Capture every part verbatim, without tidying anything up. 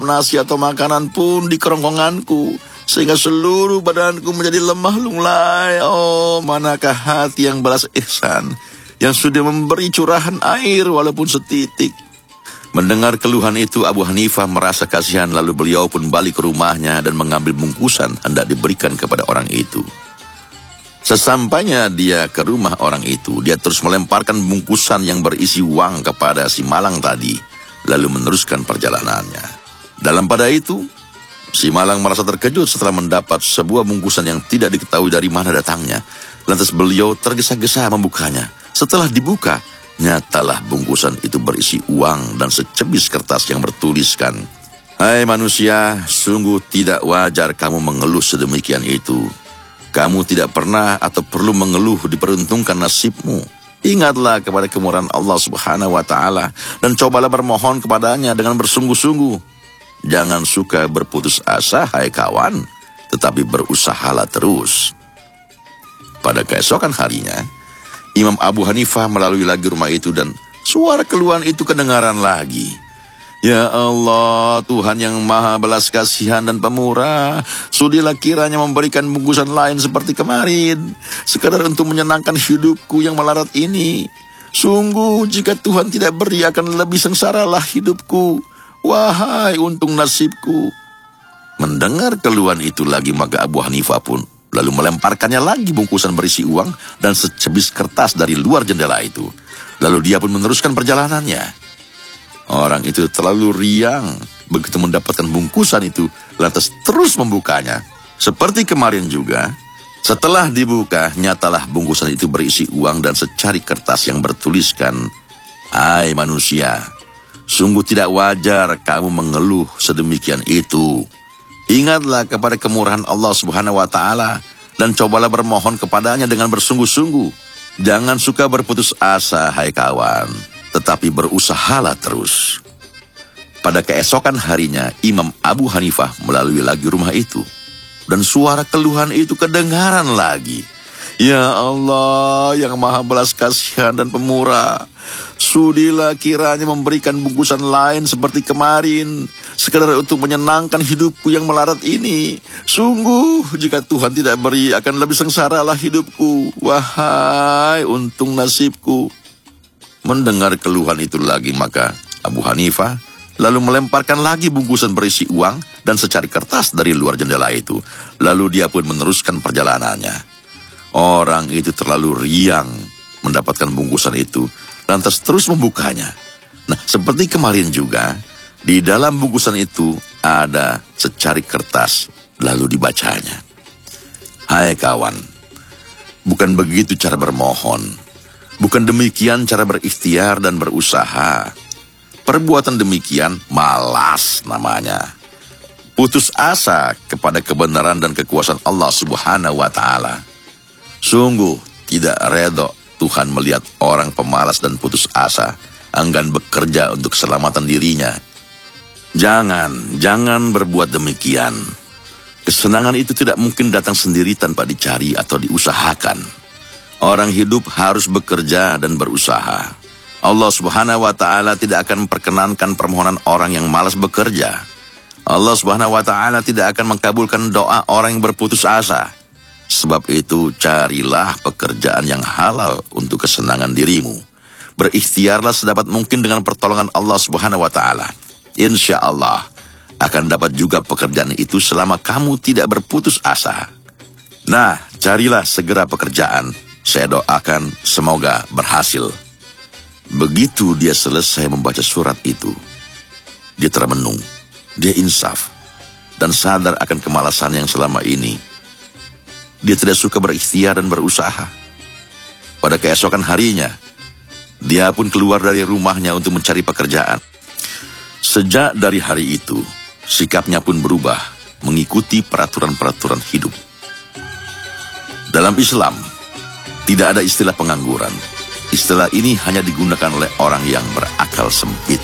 nasi atau makanan pun di kerongkonganku, sehingga seluruh badanku menjadi lemah lunglai. Oh, manakah hati yang balas ihsan, yang sudah memberi curahan air walaupun setitik. Mendengar keluhan itu, Abu Hanifah merasa kasihan, lalu beliau pun balik ke rumahnya dan mengambil bungkusan hendak diberikan kepada orang itu. Sesampainya dia ke rumah orang itu, dia terus melemparkan bungkusan yang berisi uang kepada si malang tadi, lalu meneruskan perjalanannya. Dalam pada itu, si malang merasa terkejut setelah mendapat sebuah bungkusan yang tidak diketahui dari mana datangnya. Lantas beliau tergesa-gesa membukanya. Setelah dibuka, nyatalah bungkusan itu berisi uang dan secebis kertas yang bertuliskan, "Hai manusia, sungguh tidak wajar kamu mengeluh sedemikian itu. Kamu tidak pernah atau perlu mengeluh diperuntungkan nasibmu. Ingatlah kepada kemurahan Allah Subhanahu wa Ta'ala dan cobalah bermohon kepadanya dengan bersungguh-sungguh. Jangan suka berputus asa, hai kawan, tetapi berusahalah terus." Pada keesokan harinya, Imam Abu Hanifah melalui lagi rumah itu dan suara keluhan itu kedengaran lagi. "Ya Allah, Tuhan yang maha belas kasihan dan pemurah, sudilah kiranya memberikan bungkusan lain seperti kemarin, sekadar untuk menyenangkan hidupku yang melarat ini. Sungguh jika Tuhan tidak beri akan lebih sengsaralah hidupku. Wahai untung nasibku." Mendengar keluhan itu lagi, maka Abu Hanifah pun lalu melemparkannya lagi bungkusan berisi uang dan secebis kertas dari luar jendela itu. Lalu dia pun meneruskan perjalanannya. Orang itu terlalu riang begitu mendapatkan bungkusan itu, lantas terus membukanya. Seperti kemarin juga, setelah dibuka, nyatalah bungkusan itu berisi uang dan secari kertas yang bertuliskan, "Hai manusia, sungguh tidak wajar kamu mengeluh sedemikian itu. Ingatlah kepada kemurahan Allah Subhanahu wa Ta'ala dan cobalah bermohon kepadanya dengan bersungguh-sungguh. Jangan suka berputus asa, hai kawan, tetapi berusahalah terus." Pada keesokan harinya, Imam Abu Hanifah melalui lagi rumah itu, dan suara keluhan itu kedengaran lagi. "Ya Allah yang maha belas kasihan dan pemurah, sudilah kiranya memberikan bungkusan lain seperti kemarin, sekadar untuk menyenangkan hidupku yang melarat ini. Sungguh jika Tuhan tidak beri akan lebih sengsaralah hidupku. Wahai untung nasibku." Mendengar keluhan itu lagi, maka Abu Hanifah lalu melemparkan lagi bungkusan berisi uang dan secari kertas dari luar jendela itu. Lalu dia pun meneruskan perjalanannya. Orang itu terlalu riang mendapatkan bungkusan itu, lantas terus membukanya. Nah, seperti kemarin juga, di dalam bungkusan itu ada secari kertas, lalu dibacanya. "Hai kawan, bukan begitu cara bermohon. Bukan demikian cara berikhtiar dan berusaha. Perbuatan demikian malas namanya. Putus asa kepada kebenaran dan kekuasaan Allah Subhanahu wa Ta'ala. Sungguh tidak redha Tuhan melihat orang pemalas dan putus asa, enggan bekerja untuk keselamatan dirinya. Jangan, jangan berbuat demikian. Kesenangan itu tidak mungkin datang sendiri tanpa dicari atau diusahakan. Orang hidup harus bekerja dan berusaha. Allah Subhanahu wa Ta'ala tidak akan memperkenankan permohonan orang yang malas bekerja. Allah Subhanahu wa Ta'ala tidak akan mengabulkan doa orang yang berputus asa. Sebab itu carilah pekerjaan yang halal untuk kesenangan dirimu. Berikhtiarlah sedapat mungkin dengan pertolongan Allah Subhanahu wa Ta'ala. Insya Allah akan dapat juga pekerjaan itu selama kamu tidak berputus asa. Nah, carilah segera pekerjaan. Saya doakan semoga berhasil." Begitu dia selesai membaca surat itu, dia termenung, dia insaf, dan sadar akan kemalasan yang selama ini. Dia tidak suka berikhtiar dan berusaha. Pada keesokan harinya, dia pun keluar dari rumahnya untuk mencari pekerjaan. Sejak dari hari itu, sikapnya pun berubah mengikuti peraturan-peraturan hidup. Dalam Islam, tidak ada istilah pengangguran. Istilah ini hanya digunakan oleh orang yang berakal sempit.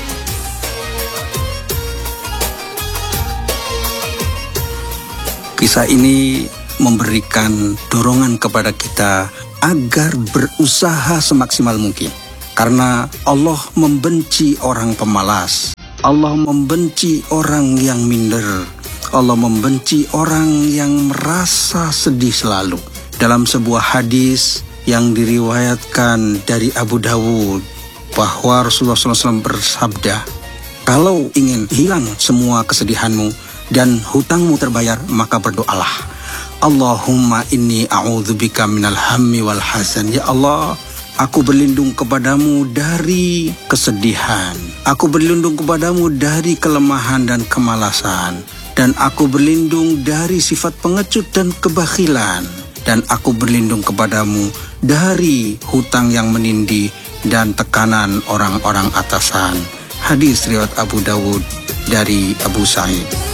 Kisah ini memberikan dorongan kepada kita agar berusaha semaksimal mungkin. Karena Allah membenci orang pemalas. Allah membenci orang yang minder. Allah membenci orang yang merasa sedih selalu. Dalam sebuah hadis yang diriwayatkan dari Abu Dawud, bahwa Rasulullah shallallahu alaihi wasallam bersabda, kalau ingin hilang semua kesedihanmu dan hutangmu terbayar, maka berdoalah, Allahumma inni a'udzubika minal hammi wal hazan. Ya Allah, aku berlindung kepadamu dari kesedihan. Aku berlindung kepadamu dari kelemahan dan kemalasan. Dan aku berlindung dari sifat pengecut dan kebakhilan. Dan aku berlindung kepadamu dari hutang yang menindih dan tekanan orang-orang atasan. Hadis riwayat Abu Dawud dari Abu Sa'id.